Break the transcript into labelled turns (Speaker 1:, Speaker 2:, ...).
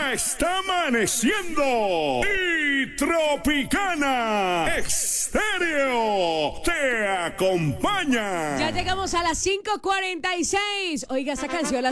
Speaker 1: ya está amaneciendo y Tropicana Estéreo te acompaña.
Speaker 2: Ya llegamos a las 5:46. Oiga, esa canción